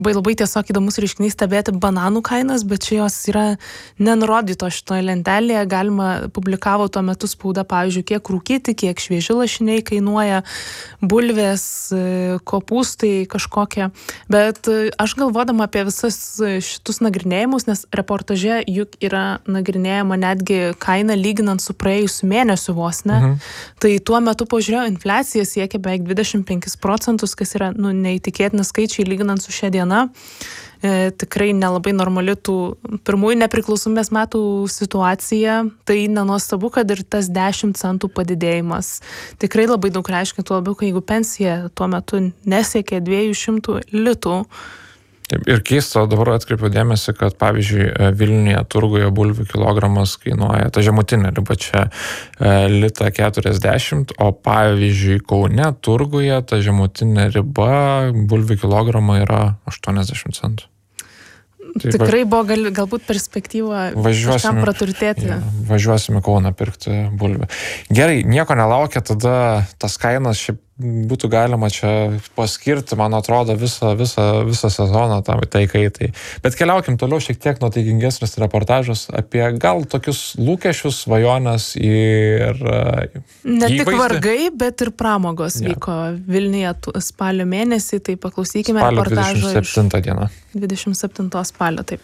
Labai tiesiog įdomus reiškinys stebėti bananų kainas, bet čia jos yra nenurodytos šitoje lentelėje. Galima publikavo tuo metu spauda, pavyzdžiui, kiek rūkyti, kiek švieži lašiniai kainuoja, bulvės, kopūstai kažkokie. Bet aš galvodama apie visas šitus nagrinėjimus, nes reportaže juk yra nagrinėjama netgi kaina lyginant su praėjusiu mėnesiu vos, ne? Tai tuo metu pažiūrėjau, infliacija siekia beveik 25%, kas yra neįtikėtini skaičiai lyginant su šia diena. Tikrai nelabai normali tų pirmųjų nepriklausomybės metų situacija. Tai nenuostabu, kad ir tas 10 centų padidėjimas tikrai labai daug reiškia, tuo labiau, jeigu pensija tuo metu nesiekė 200 litų. Ir keista, dabar atkreipiu dėmesį, kad pavyzdžiui Vilniuje turguje bulvių kilogramas kainuoja, ta žemutinė riba čia litą 40, o pavyzdžiui Kaune turguje ta žemutinė riba bulvių kilogramą yra 80 centų. Tai tikrai buvo galbūt perspektyva kažkam praturtėti. Ja, važiuosime Kauną pirkti bulvę. Gerai, nieko nelaukia, tada tas kainas šiaip būtų galima čia paskirti, man atrodo, visą sezoną tai kaitai. Bet keliaukim toliau šiek tiek nuotaikingesnis reportažas apie gal tokius lūkesčius, svajonės ir ne tik vargai, bet ir pramogos vyko Vilniuje spalio mėnesį, tai paklausykime reportažo 27 dieną. 27 spalio, taip.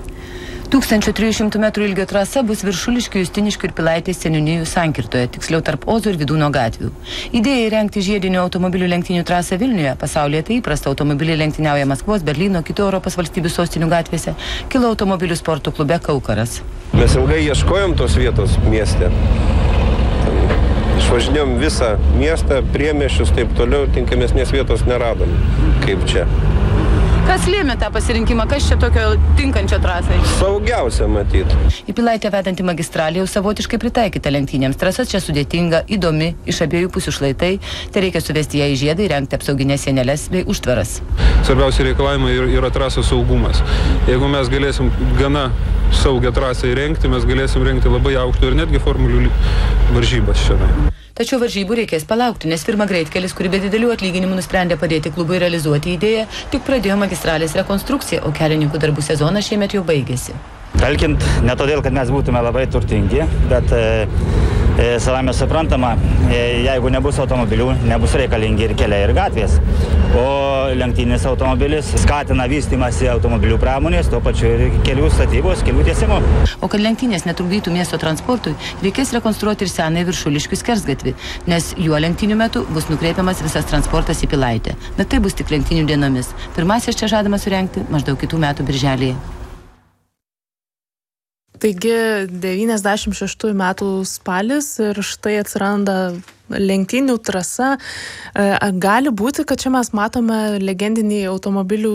1300 metrų ilgio trasa bus Viršuliškių, Justiniškių ir Pilaitės seniūnijų sankirtoje, tiksliau tarp Ozo ir Vydūno gatvių. Idėja įrengti žiedinių automobilių lenktynių trasą Vilniuje, pasaulyje tai įprasta, automobiliai lenktyniauja Maskvos, Berlyno, kitų Europos valstybių sostinių gatvėse, kilo automobilių sporto klube Kaukaras. Mes ilgai ieškojom tos vietos mieste. Išvažinėjom visą miestą, priemiesčius, taip toliau, tinkamesnės vietos neradom, kaip čia. Kas lėmė tą pasirinkimą? Kas čia tokio tinkančio trasai? Saugiausia matyti. Į Pilaitę vedanti magistralė jau savotiškai pritaikyta lenktynėms. Trasa čia sudėtinga, įdomi, iš abiejų pusių šlaitai. Tai reikia suvesti ją į žiedą, įrengti apsauginės sieneles bei užtvaras. Svarbiausia reikalavimai yra trasos saugumas. Jeigu mes galėsim gana saugią trasą įrengti, mes galėsim rengti labai aukšto ir netgi formulių varžybas šiandien. Tačiau varžybų reikės palaukti, nes firma Greitkelis, kuri be didelių atlyginimų nusprendė padėti klubui realizuoti idėją, tik pradėjo magistralės rekonstrukciją, o kelininkų darbų sezonas šiemet jau baigėsi. Talkint, ne todėl, kad mes būtume labai turtingi, bet savame suprantama, jeigu nebus automobilių, nebus reikalingi ir keliai, ir gatvės. O lenktyninis automobilis skatina vystymąsi automobilių pramonės, tuo pačiu ir kelių statybos, kelių tiesimo. O kad lenktynės netrukdytų miesto transportui, reikės rekonstruoti ir senąjį Viršuliškių skersgatvį, nes juo lenktynių metu bus nukreipiamas visas transportas į Pilaitę. Bet tai bus tik lenktynių dienomis. Pirmasis čia žadama surengti maždaug kitų metų birželį. Taigi 96 metų spalis ir štai atsiranda lenktynių trasa. Gali būti, kad čia mes matome legendinį automobilių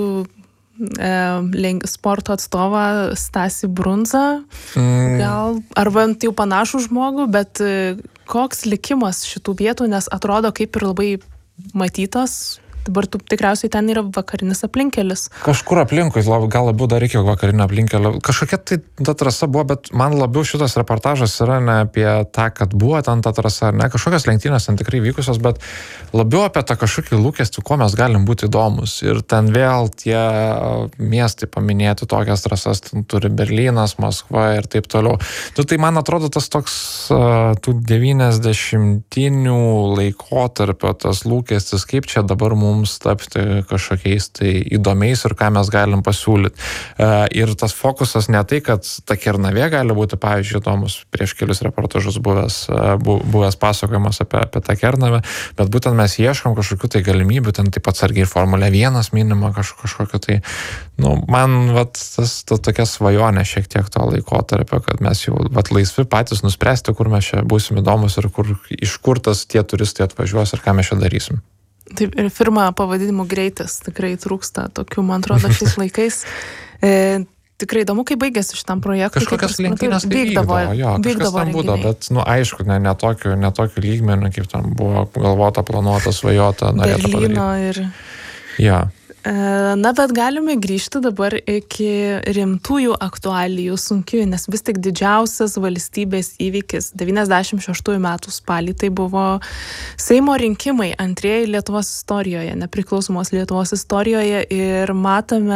sporto atstovą Stasį Brundzą, gal, arba jau panašų žmogų, bet koks likimas šitų vietų, nes atrodo kaip ir labai matytas. Dabar tikriausiai ten yra vakarinis aplinkelis. Kažkur aplinkui, gal labiau dar reikia vakarinio aplinkelio. Kažkokia tai ta trasa buvo, bet man labiau šitas reportažas yra ne apie tą, kad buvo ten ta trasa, ne kažkokios lenktynės ten tikrai vykusios, bet labiau apie tą kažkokį lūkestį, kuo mes galim būti įdomus. Ir ten vėl tie miestai paminėti tokias trasas, ten turi Berlynas, Maskva ir taip toliau. Tai man atrodo tas toks tų 90-inių laikotarpio tas lūkestis, kaip čia dabar mums tapti kažkokiais tai įdomiais ir ką mes galim pasiūlyti. Ir tas fokusas ne tai, kad ta Kernavė gali būti, pavyzdžiui, įdomus, prieš kelius reportažus buvęs pasakojimas apie tą Kernavę, bet būtent mes ieškom kažkokių tai galimybių, ten taip atsargiai ir Formulė 1 minima kažkokio tai, man tas tokia svajonė šiek tiek to laikotarpio, kad mes jau laisvi patys nuspręsti, kur mes čia būsim įdomus ir iš kur tas tie turistai atvažiuos ir ką mes čia darysim. Taip, ir firma pavadinimu Greitis tikrai trūksta tokių, man atrodo, šiais laikais. Tikrai įdomu, kaip baigėsi šitam projektui. Kažkokias lenktynės vykdavo, kažkas tam būdavo, bet, aišku, ne tokiu lygmeniu, kaip tam buvo galvota, planuota, svajota, norėta padaryti. Berlyno ir... Ja. Na, bet galime grįžti dabar iki rimtųjų aktualijų, sunkiųjų, nes vis tik didžiausias valstybės įvykis 96 metų spalį tai buvo Seimo rinkimai, antrieji Lietuvos istorijoje, nepriklausomos Lietuvos istorijoje ir matome